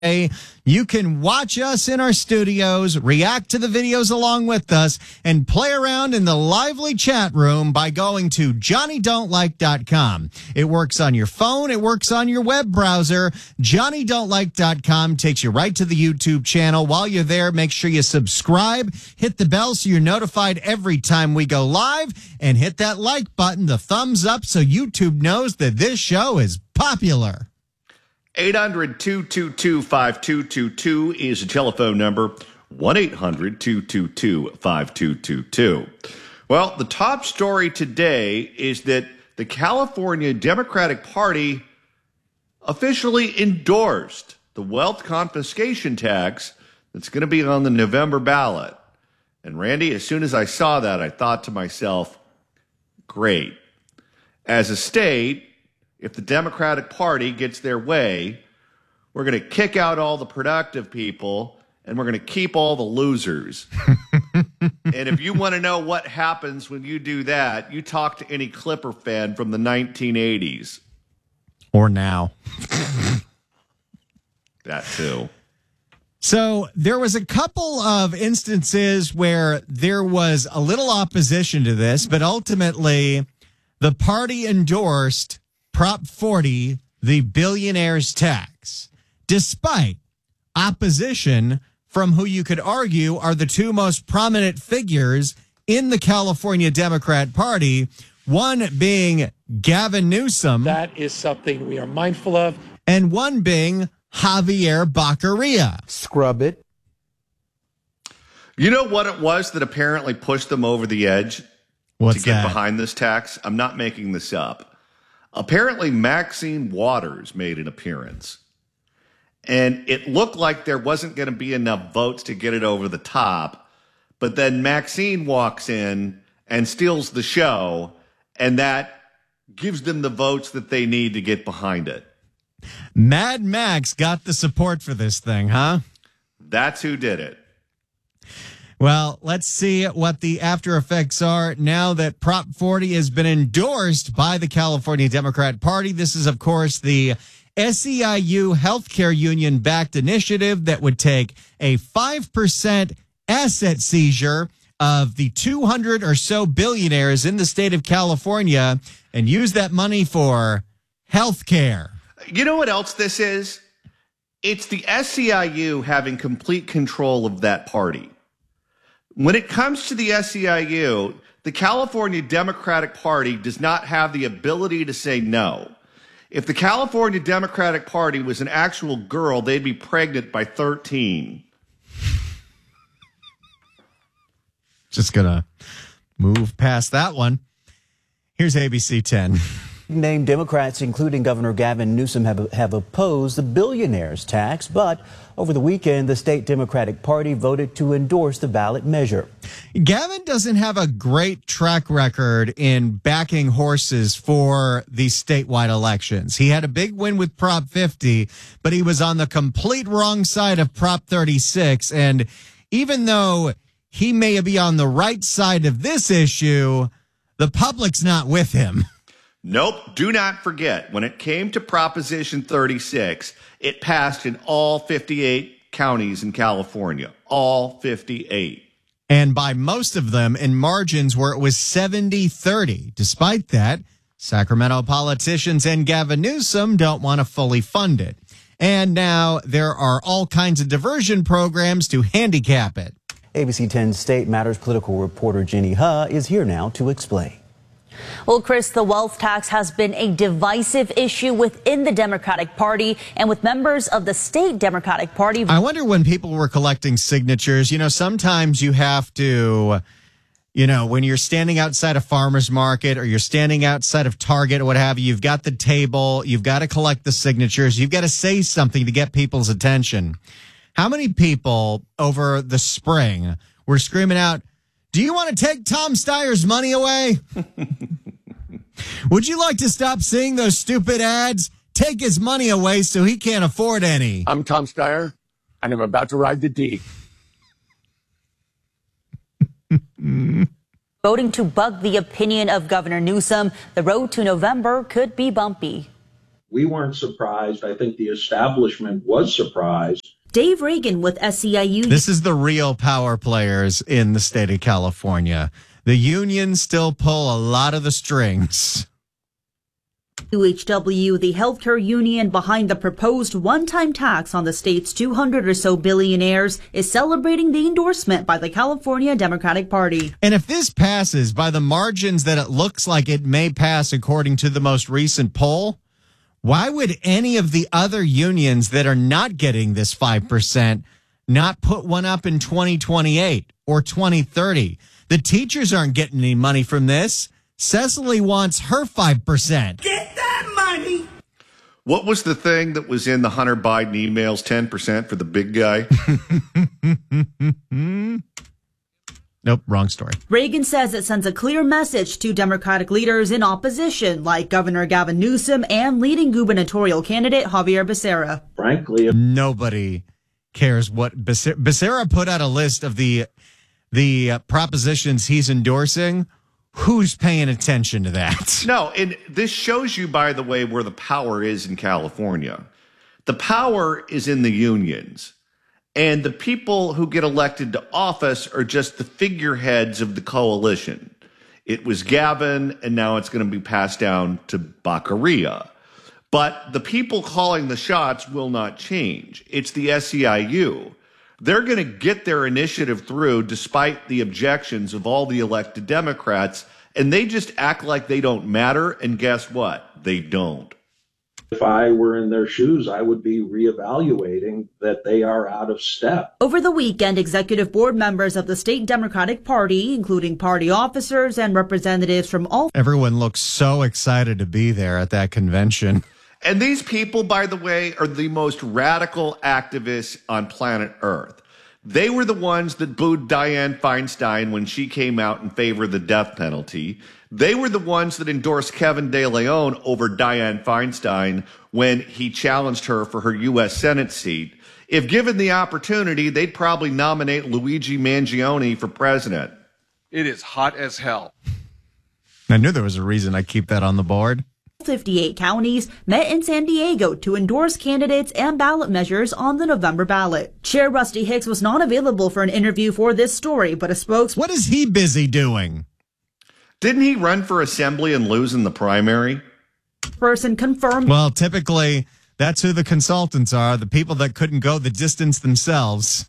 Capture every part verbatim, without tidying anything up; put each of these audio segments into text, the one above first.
You can watch us in our studios, react to the videos along with us, and play around in the lively chat room by going to johnny don't like dot com. It works on your phone. It works on your web browser. johnny don't like dot com takes you right to the YouTube channel. While you're there, make sure you subscribe, hit the bell so you're notified every time we go live, and hit that like button, the thumbs up, so YouTube knows that this show is popular. eight hundred, two two two, five two two two is the telephone number. one eight hundred, two two two, five two two two. Well, the top story today is that the California Democratic Party officially endorsed the wealth confiscation tax that's going to be on the November ballot. And Randy, as soon as I saw that, I thought to myself, great. As a state, if the Democratic Party gets their way, we're going to kick out all the productive people and we're going to keep all the losers. And if you want to know what happens when you do that, you talk to any Clipper fan from the nineteen eighties. Or now. That too. So there was a couple of instances where there was a little opposition to this, but ultimately the party endorsed Prop forty, the billionaire's tax, despite opposition from who you could argue are the two most prominent figures in the California Democrat Party, one being Gavin Newsom. That is something we are mindful of. And one being Javier Baccaria. Scrub it. You know what it was that apparently pushed them over the edge What's to get that? behind this tax? I'm not making this up. Apparently, Maxine Waters made an appearance, and it looked like there wasn't going to be enough votes to get it over the top. But then Maxine walks in and steals the show, and that gives them the votes that they need to get behind it. Mad Max got the support for this thing, huh? That's who did it. Well, let's see what the after effects are now that Prop forty has been endorsed by the California Democrat Party. This is, of course, the S E I U healthcare union-backed initiative that would take a five percent asset seizure of the two hundred or so billionaires in the state of California and use that money for healthcare. You know what else this is? It's the S E I U having complete control of that party. When it comes to the S E I U, the California Democratic Party does not have the ability to say no. If the California Democratic Party was an actual girl, they'd be pregnant by thirteen. Just gonna move past that one. Here's A B C ten. Named Democrats, including Governor Gavin Newsom, have, have opposed the billionaire's tax, but over the weekend, the state Democratic Party voted to endorse the ballot measure. Gavin doesn't have a great track record in backing horses for these statewide elections. He had a big win with Prop fifty, but he was on the complete wrong side of Prop thirty-six. And even though he may be on the right side of this issue, the public's not with him. Nope. Do not forget, when it came to Proposition thirty-six, it passed in all fifty-eight counties in California. All fifty-eight. And by most of them in margins where it was seventy thirty. Despite that, Sacramento politicians and Gavin Newsom don't want to fully fund it. And now there are all kinds of diversion programs to handicap it. A B C ten State Matters political reporter Jenny Huh is here now to explain. Well, Chris, the wealth tax has been a divisive issue within the Democratic Party and with members of the state Democratic Party. I wonder when people were collecting signatures, you know, sometimes you have to, you know, when you're standing outside a farmer's market or you're standing outside of Target or what have you, you've got the table, you've got to collect the signatures, you've got to say something to get people's attention. How many people over the spring were screaming out, "Do you want to take Tom Steyer's money away? Would you like to stop seeing those stupid ads? Take his money away so he can't afford any." I'm Tom Steyer, and I'm about to ride the D. Voting to buck the opinion of Governor Newsom, the road to November could be bumpy. We weren't surprised. I think the establishment was surprised. Dave Reagan with S E I U. This is the real power players in the state of California. The unions still pull a lot of the strings. U H W, the healthcare union behind the proposed one-time tax on the state's two hundred or so billionaires, is celebrating the endorsement by the California Democratic Party. And if this passes by the margins that it looks like it may pass according to the most recent poll, why would any of the other unions that are not getting this five percent not put one up in twenty twenty-eight or twenty thirty? The teachers aren't getting any money from this. Cecily wants her five percent. Get that money. What was the thing that was in the Hunter Biden emails? ten percent for the big guy? Nope, wrong story. Reagan says it sends a clear message to Democratic leaders in opposition, like Governor Gavin Newsom and leading gubernatorial candidate Javier Becerra. Frankly, Nobody cares what Becerra, Becerra put out a list of the the uh, propositions he's endorsing. Who's paying attention to that? No, and this shows you, by the way, where the power is in California. The power is in the unions. And the people who get elected to office are just the figureheads of the coalition. It was Gavin, and now it's going to be passed down to Baccaria. But the people calling the shots will not change. It's the S E I U. They're going to get their initiative through despite the objections of all the elected Democrats, and they just act like they don't matter, and guess what? They don't. if I were in their shoes, I would be reevaluating that they are out of step. Over the weekend, executive board members of the state Democratic Party, including party officers and representatives from all... Everyone looks so excited to be there at that convention. And these people, by the way, are the most radical activists on planet Earth. They were the ones that booed Dianne Feinstein when she came out in favor of the death penalty. They were the ones that endorsed Kevin De Leon over Dianne Feinstein when he challenged her for her U S Senate seat. If given the opportunity, they'd probably nominate Luigi Mangione for president. It is hot as hell. I knew there was a reason I keep that on the board. fifty-eight counties met in San Diego to endorse candidates and ballot measures on the November ballot. Chair Rusty Hicks was not available for an interview for this story, but a spokesperson... What is he busy doing? Didn't he run for assembly and lose in the primary? Person confirmed... Well, typically, that's who the consultants are, the people that couldn't go the distance themselves.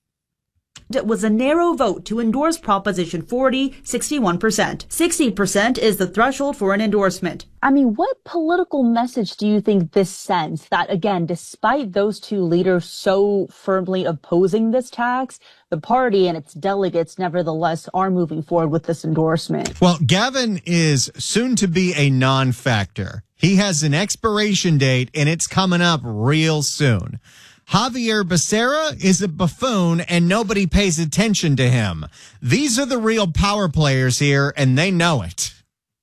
It was a narrow vote to endorse Proposition forty, sixty-one percent. sixty percent is the threshold for an endorsement. I mean, what political message do you think this sends that, again, despite those two leaders so firmly opposing this tax, the party and its delegates nevertheless are moving forward with this endorsement? Well, Gavin is soon to be a non-factor. He has an expiration date, and it's coming up real soon. Javier Becerra is a buffoon and nobody pays attention to him. These are the real power players here and they know it.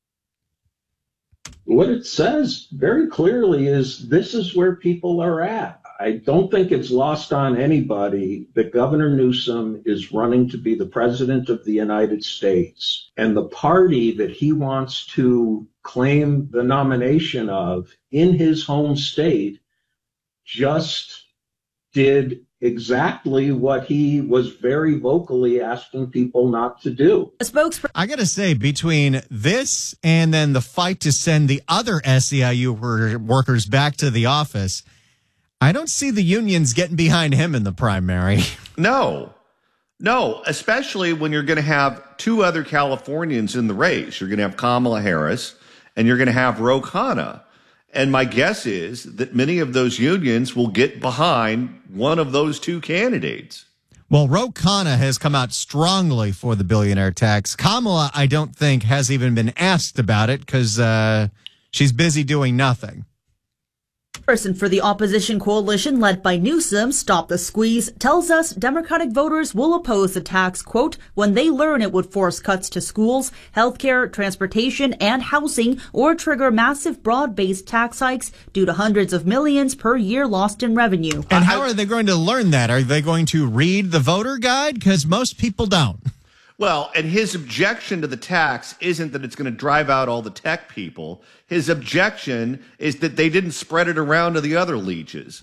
What it says very clearly is this is where people are at. I don't think it's lost on anybody that Governor Newsom is running to be the president of the United States, and the party that he wants to claim the nomination of in his home state just did exactly what he was very vocally asking people not to do. A spokesperson... I got to say, between this and then the fight to send the other S E I U workers back to the office, I don't see the unions getting behind him in the primary. No. No, especially when you're going to have two other Californians in the race. You're going to have Kamala Harris and you're going to have Ro Khanna. And my guess is that many of those unions will get behind one of those two candidates. Well, Ro Khanna has come out strongly for the billionaire tax. Kamala, I don't think, has even been asked about it because uh, she's busy doing nothing. Person for the opposition coalition led by Newsom, Stop the Squeeze, tells us Democratic voters will oppose the tax, quote, when they learn it would force cuts to schools, healthcare, transportation, and housing, or trigger massive broad-based tax hikes due to hundreds of millions per year lost in revenue. And how are they going to learn that? Are they going to read the voter guide? Because most people don't. Well, and his objection to the tax isn't that it's going to drive out all the tech people. His objection is that they didn't spread it around to the other leeches.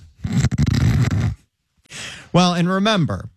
Well, and remember,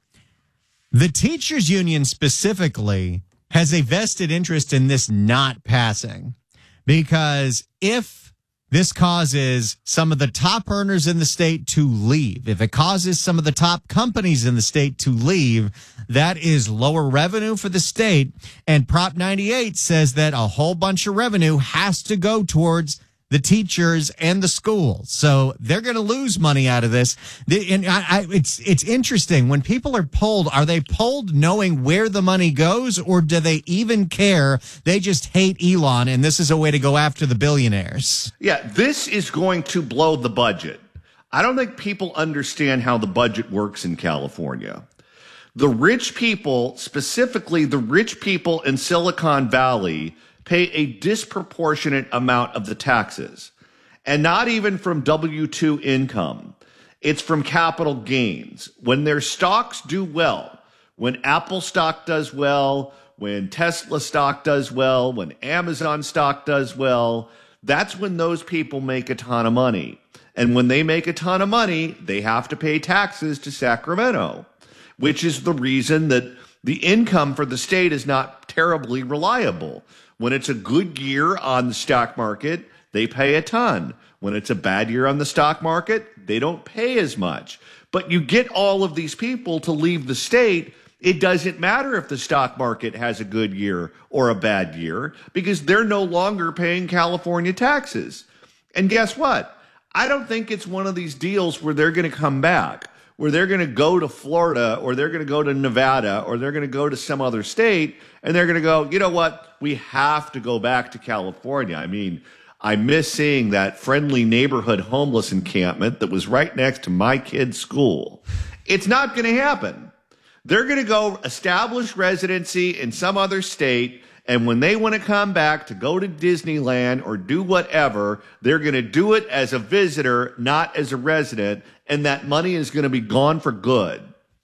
the teachers union specifically has a vested interest in this not passing, because if this causes some of the top earners in the state to leave, if it causes some of the top companies in the state to leave, that is lower revenue for the state. And Prop ninety-eight says that a whole bunch of revenue has to go towards the teachers and the schools. So they're going to lose money out of this. And I, I, it's it's interesting. When people are polled, are they polled knowing where the money goes, or do they even care? They just hate Elon, and this is a way to go after the billionaires. Yeah, this is going to blow the budget. I don't think people understand how the budget works in California. The rich people, specifically the rich people in Silicon Valley, pay a disproportionate amount of the taxes, and not even from W two income. It's from capital gains. When their stocks do well, when Apple stock does well, when Tesla stock does well, when Amazon stock does well, that's when those people make a ton of money. And when they make a ton of money, they have to pay taxes to Sacramento, which is the reason that the income for the state is not terribly reliable. When it's a good year on the stock market, they pay a ton. When it's a bad year on the stock market, they don't pay as much. But you get all of these people to leave the state. It doesn't matter if the stock market has a good year or a bad year, because they're no longer paying California taxes. And guess what? I don't think it's one of these deals where they're going to come back, where they're going to go to Florida, or they're going to go to Nevada, or they're going to go to some other state, and they're going to go, you know what? We have to go back to California. I mean, I miss seeing that friendly neighborhood homeless encampment that was right next to my kid's school. It's not going to happen. They're going to go establish residency in some other state, and when they want to come back to go to Disneyland or do whatever, they're going to do it as a visitor, not as a resident, and that money is going to be gone for good.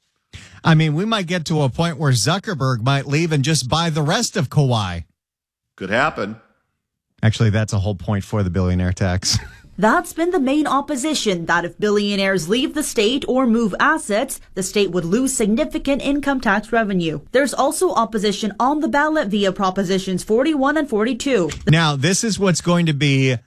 I mean, we might get to a point where Zuckerberg might leave and just buy the rest of Kauai. Could happen. Actually, that's a whole point for the billionaire tax. That's been the main opposition, that if billionaires leave the state or move assets, the state would lose significant income tax revenue. There's also opposition on the ballot via Propositions forty-one and forty-two. Now, this is what's going to be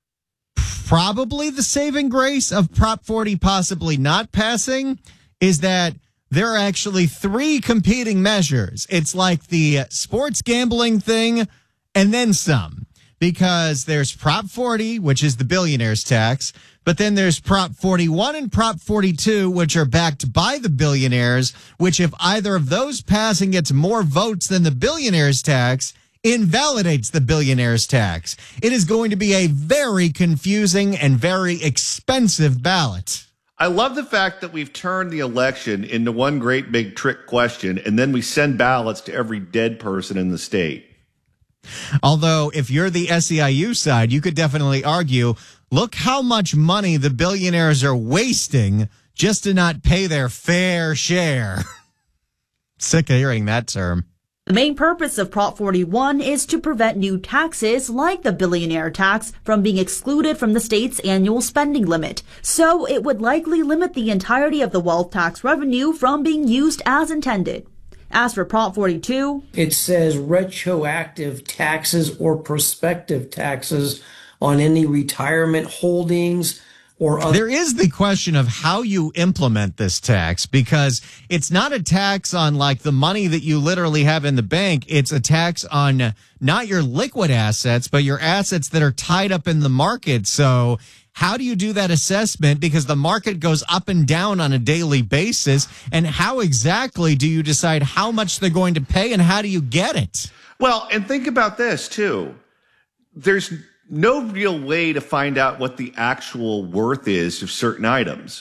probably the saving grace of Prop forty possibly not passing, is that there are actually three competing measures. It's like the sports gambling thing and then some. Because there's Prop forty, which is the billionaire's tax, but then there's Prop forty-one and Prop forty-two, which are backed by the billionaires, which if either of those pass and gets more votes than the billionaire's tax, invalidates the billionaire's tax. It is going to be a very confusing and very expensive ballot. I love the fact that we've turned the election into one great big trick question, and then we send ballots to every dead person in the state. Although, if you're the S E I U side, you could definitely argue, look how much money the billionaires are wasting just to not pay their fair share. Sick of hearing that term. The main purpose of Prop forty-one is to prevent new taxes like the billionaire tax from being excluded from the state's annual spending limit. So it would likely limit the entirety of the wealth tax revenue from being used as intended. As for Prop forty-two, it says retroactive taxes or prospective taxes on any retirement holdings or other. There is the question of how you implement this tax, because it's not a tax on like the money that you literally have in the bank. It's a tax on not your liquid assets, but your assets that are tied up in the market. So how do you do that assessment? Because the market goes up and down on a daily basis. And how exactly do you decide how much they're going to pay, and how do you get it? Well, and think about this, too. There's no real way to find out what the actual worth is of certain items.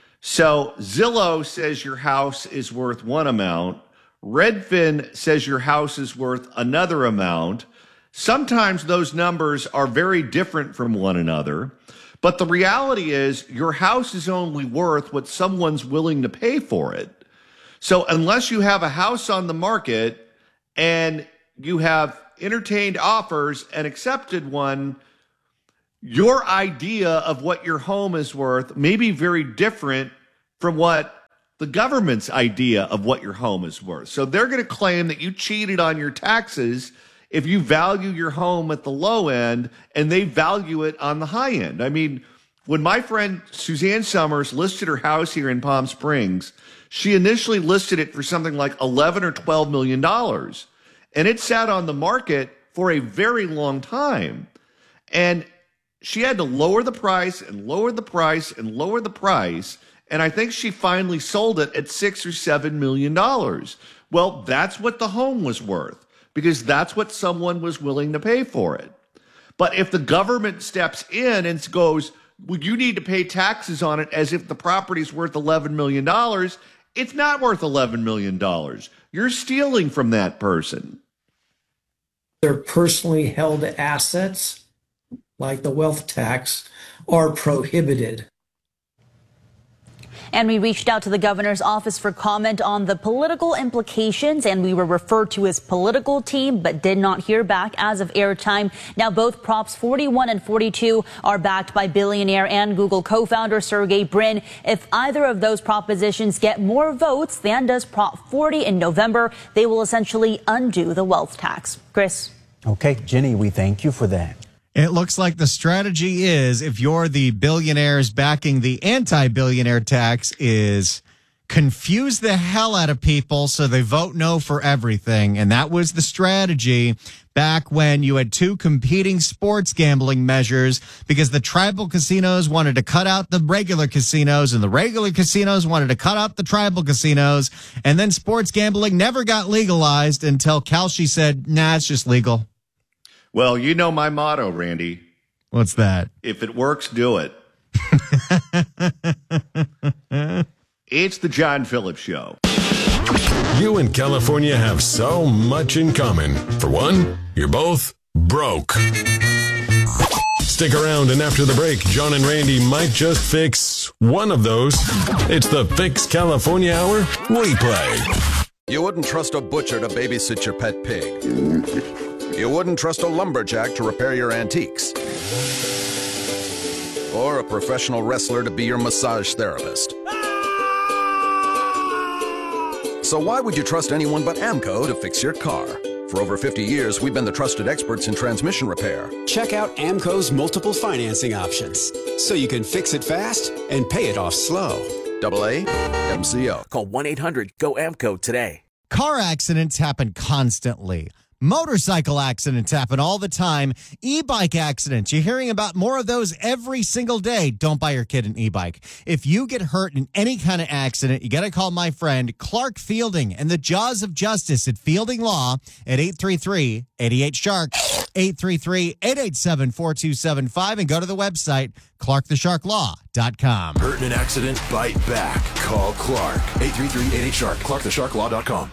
So Zillow says your house is worth one amount. Redfin says your house is worth another amount. Sometimes those numbers are very different from one another. But the reality is your house is only worth what someone's willing to pay for it. So unless you have a house on the market and you have entertained offers and accepted one, your idea of what your home is worth may be very different from what the government's idea of what your home is worth. So they're going to claim that you cheated on your taxes if you value your home at the low end and they value it on the high end. I mean, when my friend Suzanne Summers listed her house here in Palm Springs, she initially listed it for something like eleven or twelve million dollars. And it sat on the market for a very long time. And she had to lower the price and lower the price and lower the price. And I think she finally sold it at six or seven million dollars. Well, that's what the home was worth, because that's what someone was willing to pay for it. But if the government steps in and goes, well, you need to pay taxes on it as if the property's worth eleven million dollars, it's not worth eleven million dollars. You're stealing from that person. Their personally held assets, like the wealth tax, are prohibited. And we reached out to the governor's office for comment on the political implications, and we were referred to his political team, but did not hear back as of airtime. Now, both Props forty-one and forty-two are backed by billionaire and Google co-founder Sergey Brin. If either of those propositions get more votes than does Prop forty in November, they will essentially undo the wealth tax. Chris. Okay, Jenny, we thank you for that. It looks like the strategy is, if you're the billionaires backing the anti-billionaire tax, is confuse the hell out of people so they vote no for everything. And that was the strategy back when you had two competing sports gambling measures, because the tribal casinos wanted to cut out the regular casinos and the regular casinos wanted to cut out the tribal casinos. And then sports gambling never got legalized until Kalshi said, nah, it's just legal. Well, you know my motto, Randy. What's that? If it works, do it. It's the John Phillips Show. You and California have so much in common. For one, you're both broke. Stick around, and after the break, John and Randy might just fix one of those. It's the Fix California Hour replay. You wouldn't trust a butcher to babysit your pet pig. You wouldn't trust a lumberjack to repair your antiques. Or a professional wrestler to be your massage therapist. So why would you trust anyone but AMCO to fix your car? For over fifty years, we've been the trusted experts in transmission repair. Check out AMCO's multiple financing options, so you can fix it fast and pay it off slow. Double A M C O. Call one eight hundred G O A M C O today. Car accidents happen constantly. Motorcycle accidents happen all the time. E-bike accidents, you're hearing about more of those every single day. Don't buy your kid an e-bike. If you get hurt in any kind of accident, you got to call my friend Clark Fielding and the Jaws of Justice at Fielding Law at eight three three, eight eight, shark, eight three three, eight eight seven, four two seven five, and go to the website, clark the shark law dot com. Hurt in an accident? Bite back. Call Clark. eight three three, eight eight, shark, clark the shark law dot com.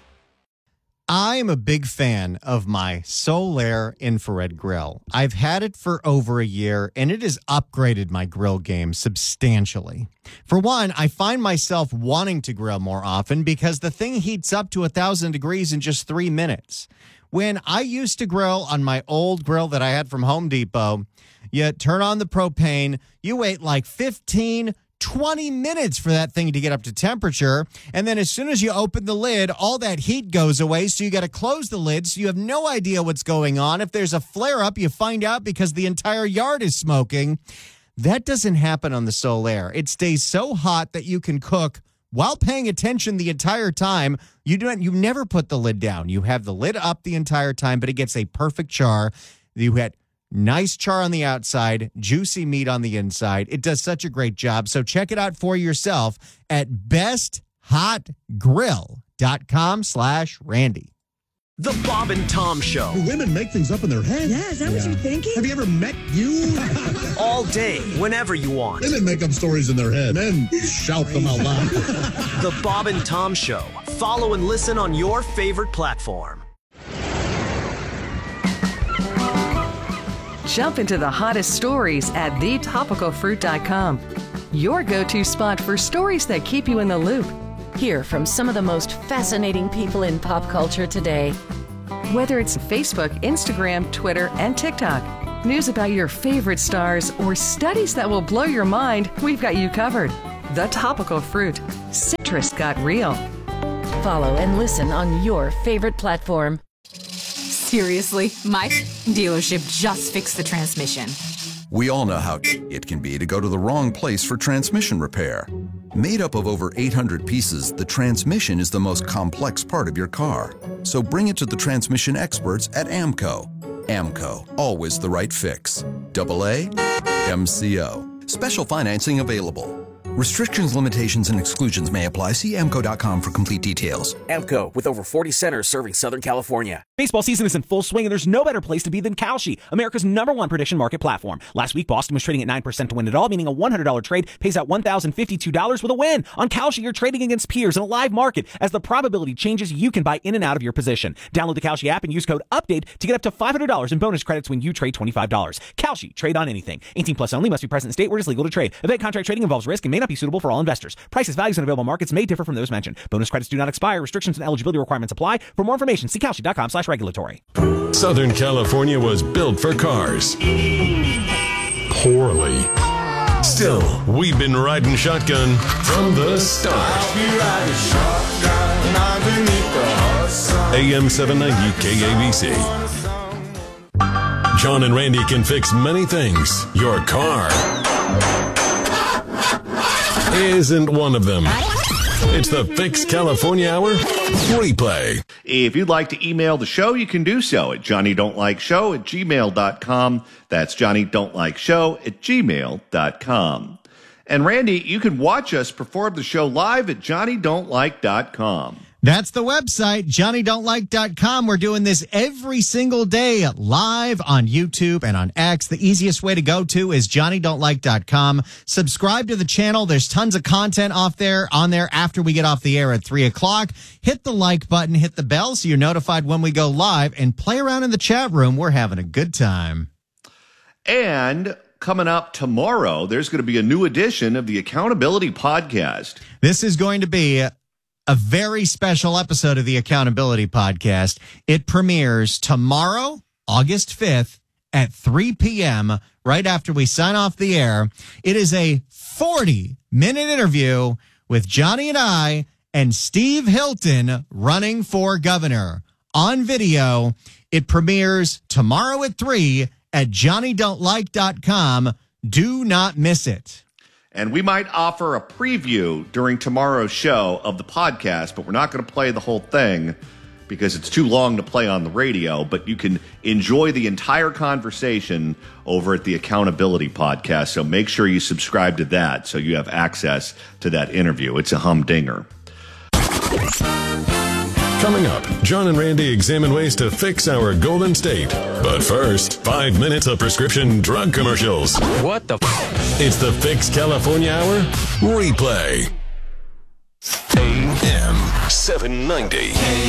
I am a big fan of my Solaire infrared grill. I've had it for over a year, and it has upgraded my grill game substantially. For one, I find myself wanting to grill more often because the thing heats up to one thousand degrees in just three minutes. When I used to grill on my old grill that I had from Home Depot, you turn on the propane, you wait like fifteen, twenty minutes for that thing to get up to temperature. And then as soon as you open the lid, all that heat goes away. So you got to close the lid. So you have no idea what's going on. If there's a flare up, you find out because the entire yard is smoking. That doesn't happen on the Solaire. It stays so hot that you can cook while paying attention the entire time. You don't, you never put the lid down. You have the lid up the entire time, but it gets a perfect char. You had nice char on the outside, juicy meat on the inside. It does such a great job. So check it out for yourself at best hot grill dot com slash Randy. The Bob and Tom Show. Do women make things up in their head? Yeah, is that yeah. what you're thinking? Have you ever met you? All day, whenever you want. Women make up stories in their head. Men shout them out loud. The Bob and Tom Show. Follow and listen on your favorite platform. Jump into the hottest stories at the topical fruit dot com. Your go-to spot for stories that keep you in the loop. Hear from some of the most fascinating people in pop culture today. Whether it's Facebook, Instagram, Twitter, and TikTok, news about your favorite stars, or studies that will blow your mind, we've got you covered. The Topical Fruit. Citrus got real. Follow and listen on your favorite platform. Seriously, my dealership just fixed the transmission. We all know how it can be to go to the wrong place for transmission repair. Made up of over eight hundred pieces, the transmission is the most complex part of your car. So bring it to the transmission experts at AMCO. AMCO, always the right fix. Double A, M C O. Special financing available. Restrictions, limitations, and exclusions may apply. See amco dot com for complete details. AMCO, with over forty centers serving Southern California. Baseball season is in full swing, and there's no better place to be than Kalshi, America's number one prediction market platform. Last week, Boston was trading at nine percent to win it all, meaning a one hundred dollars trade pays out one thousand fifty-two dollars with a win. On Kalshi, you're trading against peers in a live market. As the probability changes, you can buy in and out of your position. Download the Kalshi app and use code UPDATE to get up to five hundred dollars in bonus credits when you trade twenty-five dollars. Kalshi, trade on anything. eighteen plus only, must be present in state where it is legal to trade. Event contract trading involves risk and may not be suitable for all investors. Prices, values, and available markets may differ from those mentioned. Bonus credits do not expire. Restrictions and eligibility requirements apply. For more information, see Kalshi dot com slash regulatory. Southern California was built for cars. Poorly. Still, we've been riding shotgun from the start. A M seven ninety K A B C. John and Randy can fix many things. Your car isn't one of them. It's the Fix California Hour replay. If you'd like to email the show, you can do so at johnny don't like show at gmail dot com. That's johnny don't like show at gmail dot com. And Randy, you can watch us perform the show live at johnny don't like dot com. That's the website, johnny don't like dot com. We're doing this every single day live on YouTube and on X. The easiest way to go to is johnny don't like dot com. Subscribe to the channel. There's tons of content off there on there after we get off the air at three o'clock. Hit the like button, hit the bell so you're notified when we go live, and play around in the chat room. We're having a good time. And coming up tomorrow, there's going to be a new edition of the Accountability Podcast. This is going to be a very special episode of the Accountability Podcast. It premieres tomorrow, August fifth at three p.m., right after we sign off the air. It is a forty-minute interview with Johnny and I and Steve Hilton running for governor on video. It premieres tomorrow at three at johnny don't like dot com. Do not miss it. And we might offer a preview during tomorrow's show of the podcast, but we're not going to play the whole thing because it's too long to play on the radio. But you can enjoy the entire conversation over at the Accountability Podcast. So make sure you subscribe to that so you have access to that interview. It's a humdinger. Coming up, John and Randy examine ways to fix our Golden State. But first, five minutes of prescription drug commercials. What the f- It's the Fix California Hour replay. A M seven ninety.